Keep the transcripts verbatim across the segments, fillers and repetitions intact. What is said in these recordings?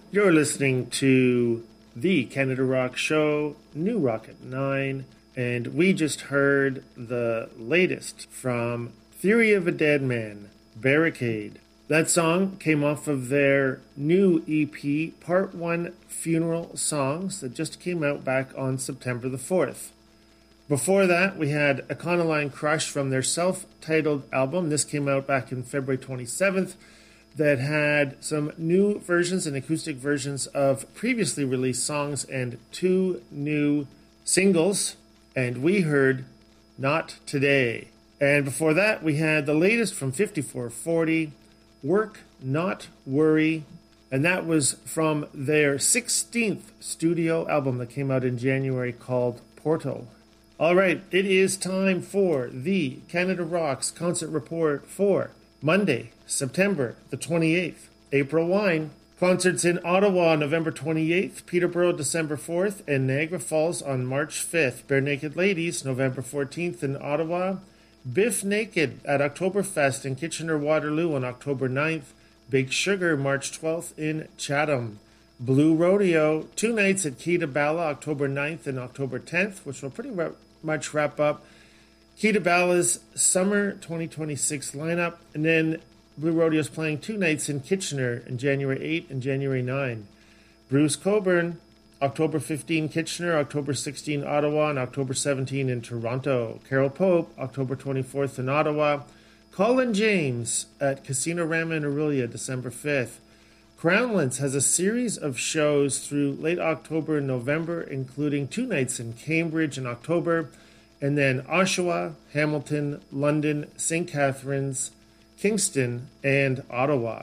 You're listening to the Canada Rock Show, New Rock at nine, and we just heard the latest from Theory of a Dead Man, Barricade. That song came off of their new E P, Part one Funeral Songs, that just came out back on September the fourth. Before that, we had Econoline Crush from their self-titled album. This came out back in February twenty-seventh, that had some new versions and acoustic versions of previously released songs and two new singles. And we heard Not Today. And before that, we had the latest from fifty-four forty, Work Not Worry. And that was from their sixteenth studio album that came out in January called Portal. All right, it is time for the Canada Rocks Concert Report for Monday, September the twenty-eighth. April Wine. Concerts in Ottawa, November twenty-eighth. Peterborough, December fourth. And Niagara Falls on March fifth. Bare Naked Ladies, November fourteenth in Ottawa. Biff Naked at Oktoberfest in Kitchener-Waterloo on October ninth. Big Sugar, March twelfth in Chatham. Blue Rodeo, two nights at Key to Bala, October ninth and October tenth, which will pretty much wrap up Key to Bala's Summer twenty twenty-six lineup. And then Blue Rodeo is playing two nights in Kitchener on January eighth and January ninth. Bruce Cockburn, October fifteenth Kitchener, October sixteenth Ottawa, and October seventeenth in Toronto. Carol Pope, October twenty-fourth in Ottawa. Colin James at Casino Rama in Orillia, December fifth. Crownlands has a series of shows through late October and November, including two nights in Cambridge in October, and then Oshawa, Hamilton, London, Saint Catharines, Kingston, and Ottawa.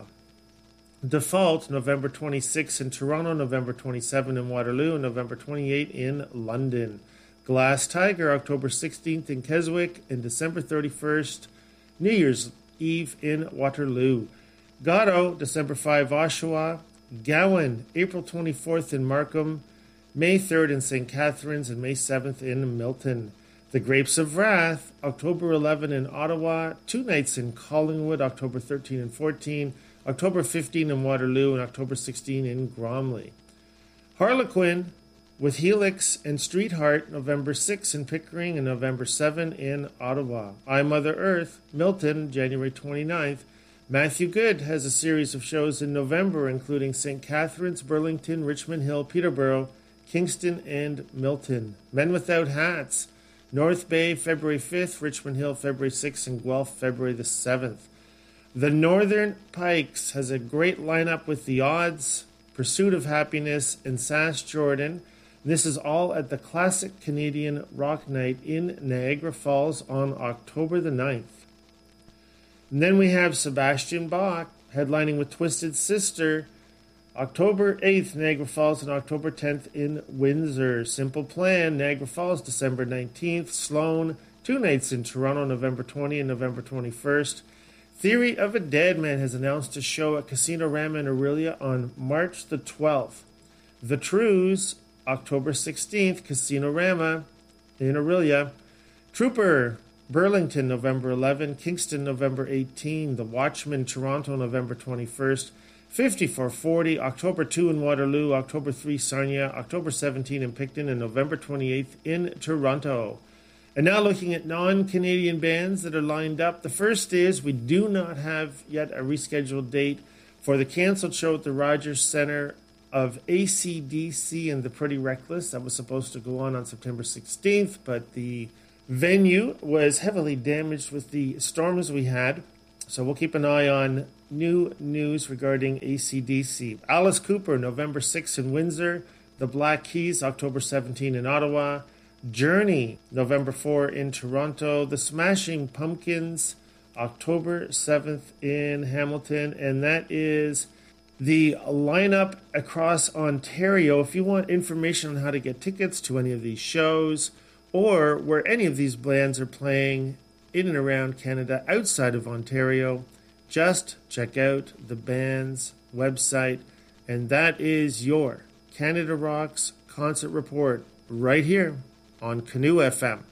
Default, November twenty-sixth in Toronto, November twenty-seventh in Waterloo, and November twenty-eighth in London. Glass Tiger, October sixteenth in Keswick, and December thirty-first, New Year's Eve in Waterloo. Gatto, December fifth, Oshawa. Gowan, April twenty-fourth in Markham, May third in Saint Catharines, and May seventh in Milton. The Grapes of Wrath, October eleventh in Ottawa, two nights in Collingwood, October thirteenth and fourteenth, October fifteenth in Waterloo, and October sixteenth in Bromley. Harlequin, with Helix and Streetheart, November sixth in Pickering, and November seventh in Ottawa. I, Mother Earth, Milton, January twenty-ninth. Matthew Good has a series of shows in November, including Saint Catharines, Burlington, Richmond Hill, Peterborough, Kingston, and Milton. Men Without Hats, North Bay, February fifth, Richmond Hill, February sixth, and Guelph, February the seventh. The Northern Pikes has a great lineup with The Odds, Pursuit of Happiness, and Sass Jordan. This is all at the Classic Canadian Rock Night in Niagara Falls on October the ninth. And then we have Sebastian Bach headlining with Twisted Sister, October eighth, Niagara Falls, and October tenth in Windsor. Simple Plan, Niagara Falls, December nineteenth. Sloan, two nights in Toronto, November twentieth and November twenty-first. Theory of a Dead Man has announced a show at Casino Rama in Orillia on March the twelfth. The Trues, October sixteenth, Casino Rama in Orillia. Trooper, Burlington, November eleventh. Kingston, November eighteenth. The Watchman, Toronto, November twenty-first. fifty-four forty, October second in Waterloo, October third, Sarnia, October seventeenth in Picton, and November twenty-eighth in Toronto. And now looking at non-Canadian bands that are lined up. The first is, we do not have yet a rescheduled date for the canceled show at the Rogers Centre of A C D C and the Pretty Reckless. That was supposed to go on on September sixteenth, but the venue was heavily damaged with the storms we had. So we'll keep an eye on new news regarding A C D C. Alice Cooper, November sixth in Windsor. The Black Keys, October seventeenth in Ottawa. Journey, November fourth in Toronto. The Smashing Pumpkins, October seventh in Hamilton. And that is the lineup across Ontario. If you want information on how to get tickets to any of these shows, or where any of these bands are playing in and around Canada outside of Ontario, just check out the band's website. And that is your Canada Rocks Concert Report right here on Canoe F M.